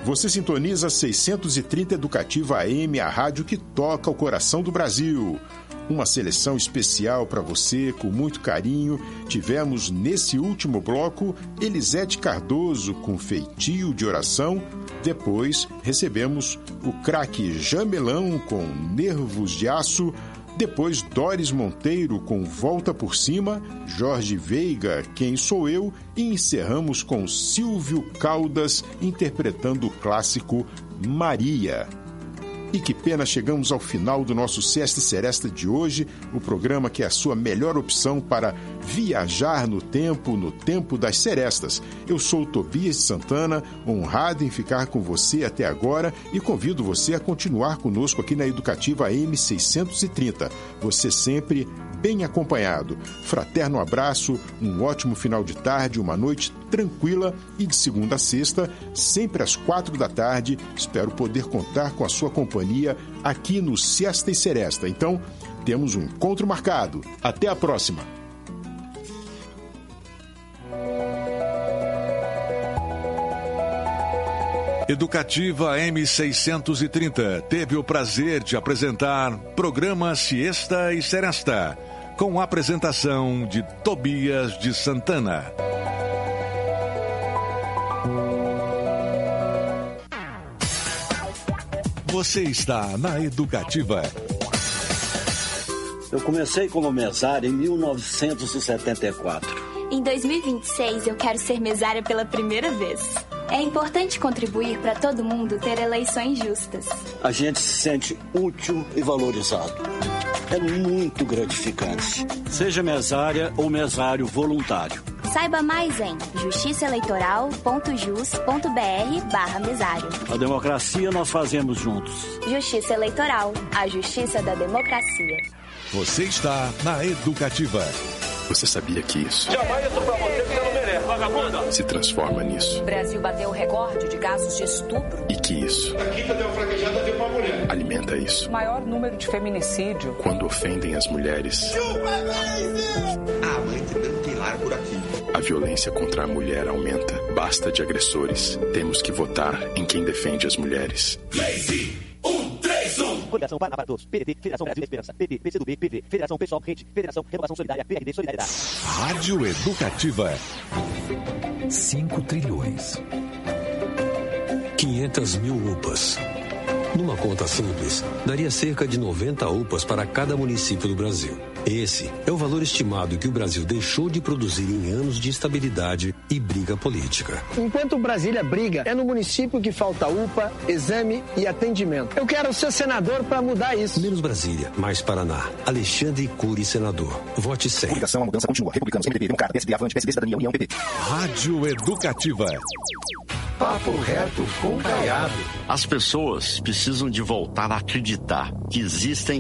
Você sintoniza 630 Educativa AM, a rádio que toca o coração do Brasil. Uma seleção especial para você, com muito carinho. Tivemos nesse último bloco Elisete Cardoso com Feitio de Oração. Depois recebemos o craque Jamelão com Nervos de Aço. Depois Doris Monteiro com Volta por Cima, Jorge Veiga, Quem Sou Eu, e encerramos com Silvio Caldas interpretando o clássico Maria. E que pena, chegamos ao final do nosso Siesta e Seresta de hoje, o programa que é a sua melhor opção para viajar no tempo das serestas. Eu sou o Tobias de Santana, honrado em ficar com você até agora e convido você a continuar conosco aqui na Educativa AM 630. Você sempre bem acompanhado. Fraterno abraço, um ótimo final de tarde, uma noite tranquila e de segunda a sexta, sempre às 4 da tarde. Espero poder contar com a sua companhia aqui no Siesta e Seresta. Então, temos um encontro marcado. Até a próxima! Educativa M630 teve o prazer de apresentar programa Siesta e Seresta, com a apresentação de Tobias de Santana. Você está na Educativa. Eu comecei como mesária em 1974. Em 2026, eu quero ser mesária pela primeira vez. É importante contribuir para todo mundo ter eleições justas. A gente se sente útil e valorizado. É muito gratificante. Seja mesária ou mesário voluntário. Saiba mais em justiçaeleitoral.jus.br/mesário. A democracia nós fazemos juntos. Justiça Eleitoral, a justiça da democracia. Você está na Educativa. Você sabia que isso jamais pra você que você não merece, vagabunda. Se transforma nisso. O Brasil bateu o recorde de casos de estupro. E que isso A quinta deu fraquejada, deu pra mulher. alimenta isso. O maior número de feminicídio. Quando ofendem as mulheres. Ah, mãe, tem lar por aqui. A violência contra a mulher aumenta. Basta de agressores. Temos que votar em quem defende as mulheres. Coligação Paraná para Todos, PDT, Federação Brasil Esperança, PT, PCdoB, PV, Federação Pessoal Rede, Federação Renovação Solidária, PRD Solidariedade. Rádio Educativa. 5 trilhões. 500 mil UPAs. Numa conta simples, daria cerca de 90 UPAs para cada município do Brasil. Esse é o valor estimado que o Brasil deixou de produzir em anos de instabilidade e briga política. Enquanto Brasília briga, é no município que falta UPA, exame e atendimento. Eu quero ser senador para mudar isso. Menos Brasília, mais Paraná. Alexandre Cury, senador. Vote 100. Coligação, a mudança continua. Republicanos, MDB, Democrata, PSD, Avante, PSD, Cidadania, União, PP. Rádio Educativa. Papo reto com Caiado. As pessoas precisam de voltar a acreditar que existem